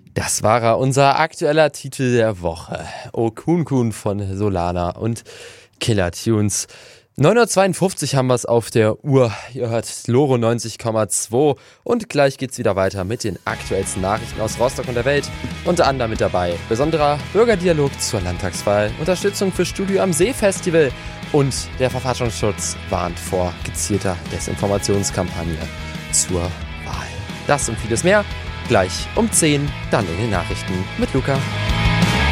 Das war er, unser aktueller Titel der Woche. O Kun Kun von Solana und Killer Tunes. 9:52 Uhr haben wir es auf der Uhr. Ihr hört Loro 90,2 und gleich geht's wieder weiter mit den aktuellsten Nachrichten aus Rostock und der Welt. Unter anderem mit dabei besonderer Bürgerdialog zur Landtagswahl, Unterstützung für Studio am See Festival und der Verfassungsschutz warnt vor gezielter Desinformationskampagne zur Wahl. Das und vieles mehr gleich um 10, dann in den Nachrichten mit Luca.